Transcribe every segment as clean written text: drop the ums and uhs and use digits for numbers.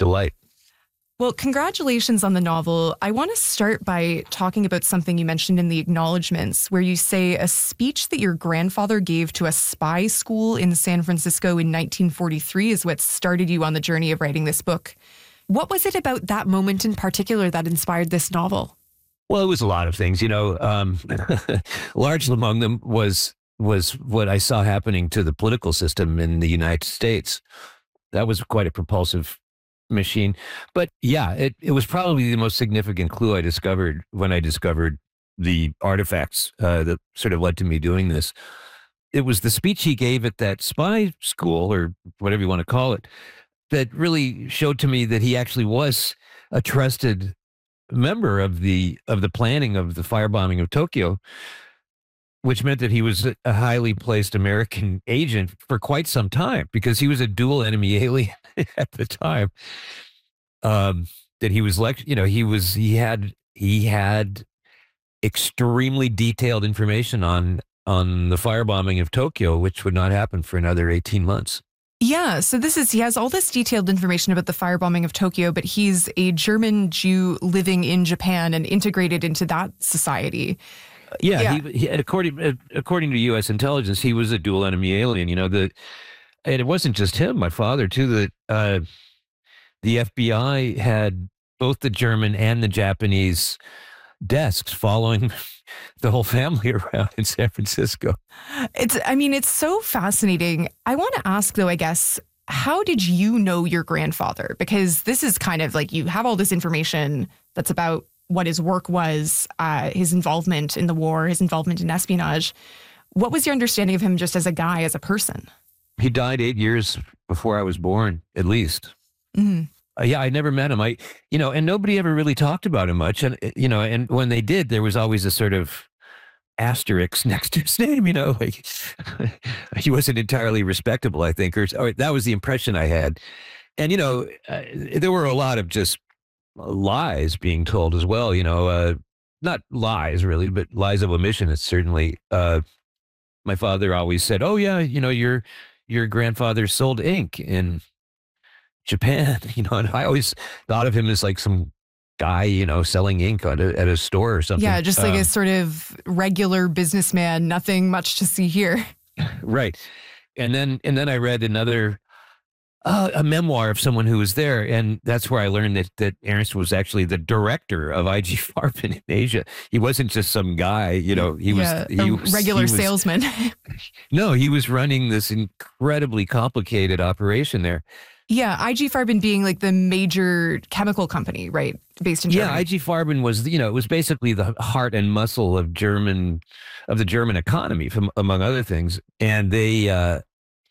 delight. Well, congratulations on the novel. I want to start by talking about something you mentioned in the acknowledgments, where you say a speech that your grandfather gave to a spy school in San Francisco in 1943 is what started you on the journey of writing this book. What was it about that moment in particular that inspired this novel? Well, it was a lot of things, large among them was what I saw happening to the political system in the United States. That was quite a propulsive machine. But yeah, it was probably the most significant clue I discovered when I discovered the artifacts that sort of led to me doing this. It was the speech he gave at that spy school, or whatever you want to call it, that really showed to me that he actually was a trusted member of the planning of the firebombing of Tokyo, which meant that he was a highly placed American agent for quite some time, because he was a dual enemy alien at the time. That he was he had extremely detailed information on the firebombing of Tokyo, which would not happen for another 18 months. Yeah, so he has all this detailed information about the firebombing of Tokyo, but he's a German Jew living in Japan and integrated into that society. Yeah. He according to U.S. intelligence, he was a dual enemy alien. And it wasn't just him. My father too. The FBI had both the German and the Japanese desks following the whole family around in San Francisco. It's so fascinating. I want to ask, though, I guess, how did you know your grandfather? Because this is kind of like, you have all this information that's about what his work was, his involvement in the war, his involvement in espionage. What was your understanding of him just as a guy, as a person? He died 8 years before I was born, at least. Mm-hmm. I never met him. And nobody ever really talked about him much. And when they did, there was always a sort of asterisk next to his name, like he wasn't entirely respectable, I think, or that was the impression I had. And, there were a lot of just lies being told as well, not lies really, but lies of omission. It's certainly, my father always said, oh yeah, your grandfather sold ink in Japan, and I always thought of him as like some guy, selling ink at a store or something. Yeah, just like a sort of regular businessman, nothing much to see here. Right. And then I read a memoir of someone who was there, and that's where I learned that Ernst was actually the director of IG Farben in Asia. He wasn't just some guy, he was a regular salesman. No, he was running this incredibly complicated operation there. Yeah, IG Farben being like the major chemical company, right, based in Germany. Yeah, IG Farben was, it was basically the heart and muscle of the German economy, among other things. And they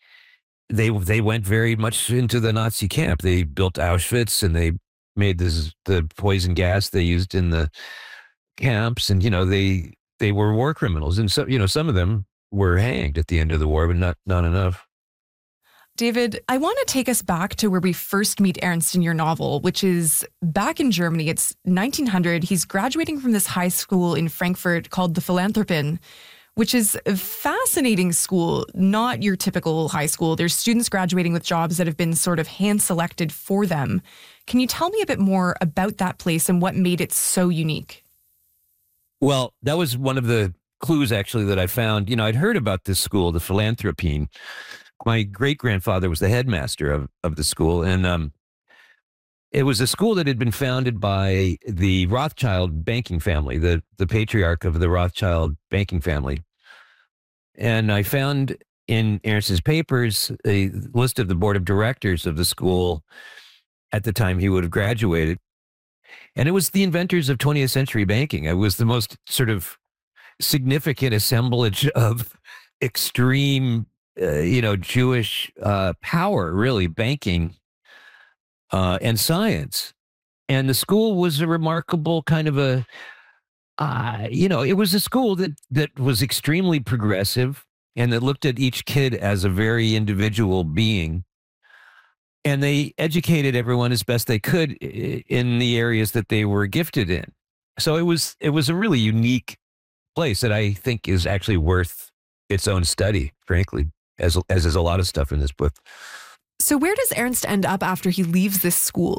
went very much into the Nazi camp. They built Auschwitz, and they made the poison gas they used in the camps, and they were war criminals, and so some of them were hanged at the end of the war, but not enough. David, I want to take us back to where we first meet Ernst in your novel, which is back in Germany. It's 1900. He's graduating from this high school in Frankfurt called the Philanthropin, which is a fascinating school, not your typical high school. There's students graduating with jobs that have been sort of hand-selected for them. Can you tell me a bit more about that place and what made it so unique? Well, that was one of the clues, actually, that I found. I'd heard about this school, the Philanthropin. My great-grandfather was the headmaster of the school, and it was a school that had been founded by the Rothschild banking family, the patriarch of the Rothschild banking family. And I found in Ernst's papers a list of the board of directors of the school at the time he would have graduated. And it was the inventors of 20th century banking. It was the most sort of significant assemblage of extreme Jewish power, really, banking and science. And the school was a remarkable kind of it was a school that was extremely progressive, and that looked at each kid as a very individual being. And they educated everyone as best they could in the areas that they were gifted in. So it was a really unique place that I think is actually worth its own study, frankly, as is a lot of stuff in this book. So where does Ernst end up after he leaves this school?